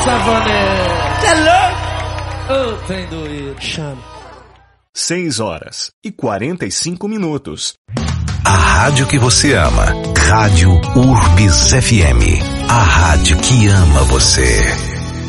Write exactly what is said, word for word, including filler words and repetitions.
Savanete. Cê é louco? Ô, oh, trem doído. Chama. seis horas e quarenta e cinco minutos. A rádio que você ama. Rádio Urbis F M. A rádio que ama você.